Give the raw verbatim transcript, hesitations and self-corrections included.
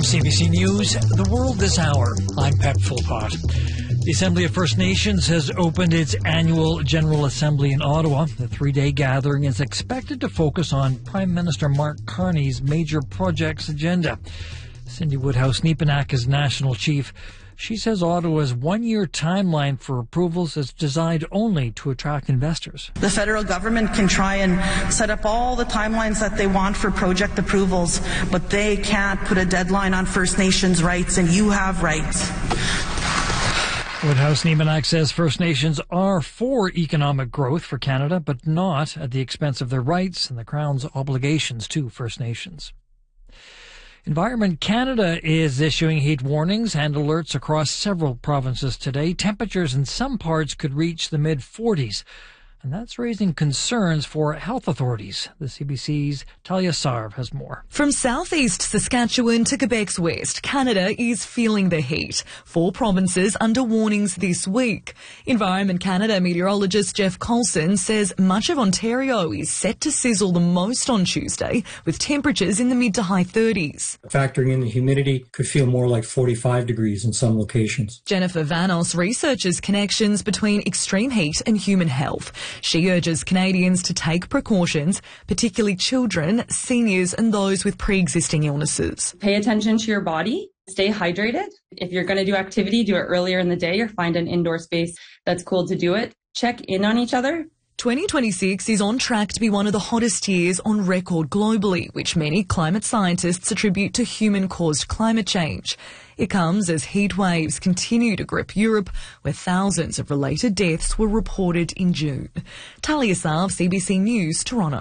C B C News, the world this hour. I'm Pat Philpott. The Assembly of First Nations has opened its annual General Assembly in Ottawa. The three-day gathering is expected to focus on Prime Minister Mark Carney's major projects agenda. Cindy Woodhouse-Nepinak is National Chief. She says Ottawa's one-year timeline for approvals is designed only to attract investors. The federal government can try and set up all the timelines that they want for project approvals, but they can't put a deadline on First Nations rights, and you have rights. Woodhouse-Nepinak says First Nations are for economic growth for Canada, but not at the expense of their rights and the Crown's obligations to First Nations. Environment Canada is issuing heat warnings and alerts across several provinces today. Temperatures in some parts could reach the mid forties, and that's raising concerns for health authorities. The C B C's Talia Sarv has more. From southeast Saskatchewan to Quebec's west, Canada is feeling the heat. Four provinces under warnings this week. Environment Canada meteorologist Jeff Colson says much of Ontario is set to sizzle the most on Tuesday, with temperatures in the mid to high thirties. Factoring in the humidity, could feel more like forty-five degrees in some locations. Jennifer Vanos researches connections between extreme heat and human health. She urges Canadians to take precautions, particularly children, seniors and those with pre-existing illnesses. Pay attention to your body. Stay hydrated. If you're going to do activity, do it earlier in the day or find an indoor space that's cool to do it. Check in on each other. twenty twenty-six is on track to be one of the hottest years on record globally, which many climate scientists attribute to human-caused climate change. It comes as heat waves continue to grip Europe, where thousands of related deaths were reported in June. Talia Sarv, C B C News, Toronto.